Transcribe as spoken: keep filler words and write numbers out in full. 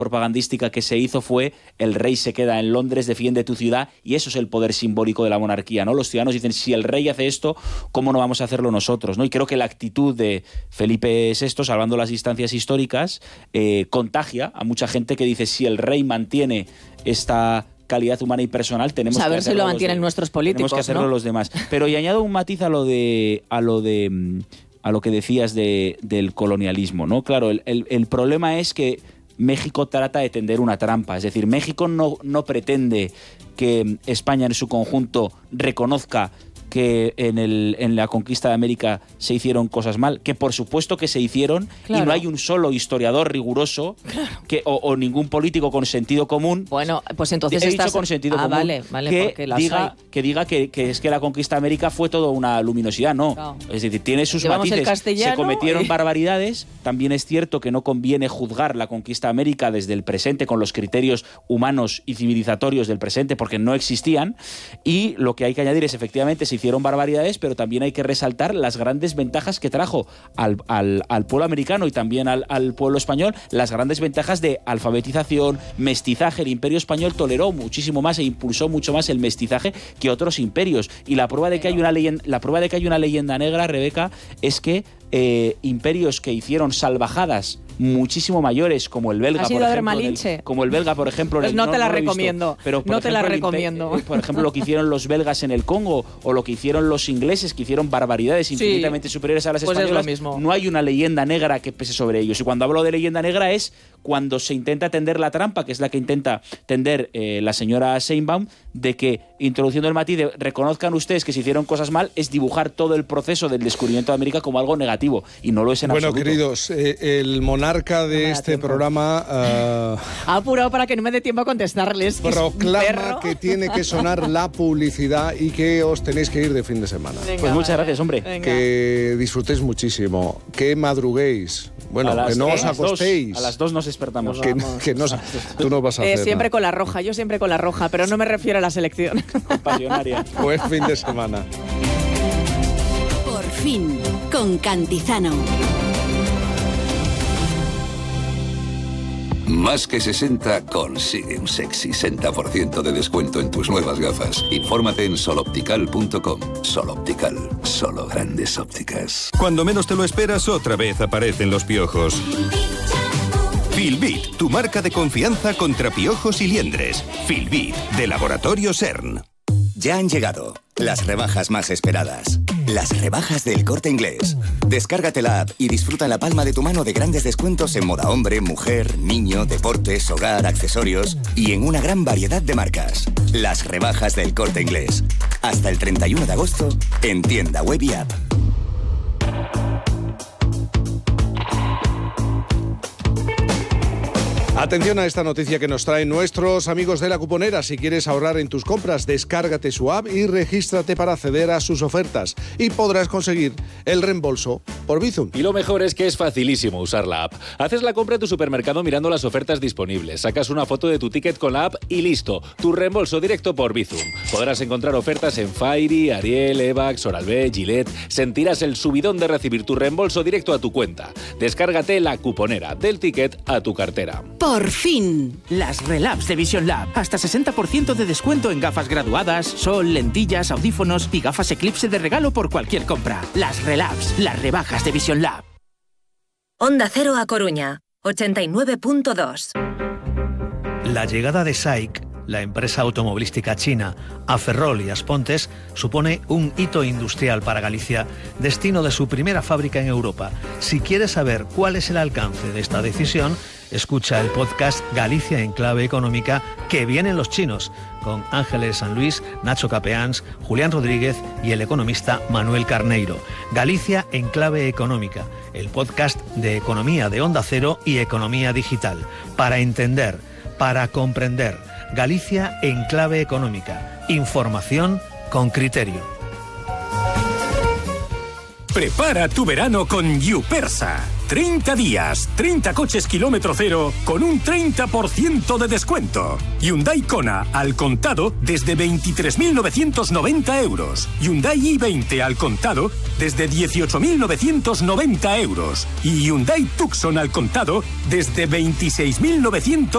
propagandística que se hizo fue el rey se queda en Londres, defiende tu ciudad, y eso es el poder simbólico de la monarquía, ¿no? Los ciudadanos dicen, si el rey hace esto, ¿cómo no vamos a hacerlo nosotros, ¿no? Y creo que la actitud de Felipe sexto, salvando las distancias históricas, eh, contagia a mucha gente que dice, si el rey mantiene esta calidad humana y personal, tenemos pues a que ver si lo mantienen de, nuestros políticos, tenemos que hacerlo, ¿no?, los demás. Pero y añado un matiz a lo de a lo de a lo que decías de, del colonialismo, ¿no? Claro, el, el, el problema es que México trata de tender una trampa. Es decir, México no, no pretende que España en su conjunto reconozca que en, el, en la conquista de América se hicieron cosas mal, que por supuesto que se hicieron, claro, y no hay un solo historiador riguroso, claro, que, o, o ningún político con sentido común. Bueno, pues entonces he estás... dicho con sentido ah, común, vale, vale, que, diga, que diga que, que es que la conquista de América fue toda una luminosidad. No, claro. Es decir, tiene sus Llevamos matices. Se cometieron y... barbaridades. También es cierto que no conviene juzgar la conquista de América desde el presente con los criterios humanos y civilizatorios del presente, porque no existían. Y lo que hay que añadir es, efectivamente, se hicieron barbaridades, pero también hay que resaltar las grandes ventajas que trajo al, al, al pueblo americano y también al, al pueblo español, las grandes ventajas de alfabetización, mestizaje. El Imperio Español toleró muchísimo más e impulsó mucho más el mestizaje que otros imperios. Y la prueba de que hay una leyenda, la prueba de que hay una leyenda negra, Rebeca, es que eh, imperios que hicieron salvajadas muchísimo mayores, como el belga, por ejemplo, el, como el belga, por ejemplo, pues el, no, no te la no recomiendo. Visto, pero no ejemplo, te la recomiendo. Por ejemplo, lo que hicieron los belgas en el Congo o lo que hicieron los ingleses, que hicieron barbaridades infinitamente sí, superiores a las pues españolas. Es lo mismo. No hay una leyenda negra que pese sobre ellos. Y cuando hablo de leyenda negra es cuando se intenta tender la trampa, que es la que intenta tender eh, la señora Sheinbaum, de que, introduciendo el matiz de reconozcan ustedes que se hicieron cosas mal, es dibujar todo el proceso del descubrimiento de América como algo negativo, y no lo es en bueno, absoluto. Bueno, queridos, eh, el monarca de no este tiempo. programa... Uh, ha apurado para que no me dé tiempo a contestarles. Proclama que tiene que sonar la publicidad y que os tenéis que ir de fin de semana. Venga, pues muchas gracias, hombre. Venga. Que disfrutéis muchísimo, que madruguéis. Bueno, que no os acostéis. Dos, a las dos nos despertamos. Que, que no, tú no vas a hacer eh, Siempre nada. con la roja, yo siempre con la roja, pero no me refiero a la selección. Pasionaria. Buen fin de semana. Por fin, con Cantizano. Más que sesenta consigue un sexy sesenta por ciento de descuento en tus nuevas gafas. Infórmate en soloptical punto com. Soloptical, solo grandes ópticas. Cuando menos te lo esperas, otra vez aparecen los piojos. Filbit, tu marca de confianza contra piojos y liendres. Filbit, de Laboratorio CERN. Ya han llegado las rebajas más esperadas. Las rebajas del Corte Inglés. Descárgate la app y disfruta en la palma de tu mano de grandes descuentos en moda hombre, mujer, niño, deportes, hogar, accesorios y en una gran variedad de marcas. Las rebajas del Corte Inglés. Hasta el treinta y uno de agosto en tienda web y app. Atención a esta noticia que nos traen nuestros amigos de La Cuponera. Si quieres ahorrar en tus compras, descárgate su app y regístrate para acceder a sus ofertas. Y podrás conseguir el reembolso por Bizum. Y lo mejor es que es facilísimo usar la app. Haces la compra en tu supermercado mirando las ofertas disponibles. Sacas una foto de tu ticket con la app y listo. Tu reembolso directo por Bizum. Podrás encontrar ofertas en Fairy, Ariel, Evax, Oral-B, Gillette. Sentirás el subidón de recibir tu reembolso directo a tu cuenta. Descárgate La Cuponera, del ticket a tu cartera. Por fin. Las Relabs de Vision Lab. Hasta sesenta por ciento de descuento en gafas graduadas, sol, lentillas, audífonos y gafas Eclipse de regalo por cualquier compra. Las Relabs, las rebajas de Vision Lab. Onda Cero a Coruña, ochenta y nueve punto dos. La llegada de SAIC, la empresa automovilística china, a Ferrol y Aspontes, supone un hito industrial para Galicia, destino de su primera fábrica en Europa. Si quieres saber cuál es el alcance de esta decisión, escucha el podcast Galicia en Clave Económica, que vienen los chinos, con Ángeles San Luis, Nacho Capeans, Julián Rodríguez y el economista Manuel Carneiro. Galicia en Clave Económica, el podcast de economía de Onda Cero y economía digital. Para entender, para comprender. Galicia en Clave Económica. Información con criterio. Prepara tu verano con Yupersa. treinta días, treinta coches kilómetro cero con un treinta por ciento de descuento. Hyundai Kona al contado desde veintitrés mil novecientos noventa euros. Hyundai i veinte al contado desde dieciocho mil novecientos noventa euros. Y Hyundai Tucson al contado desde veintiséis mil novecientos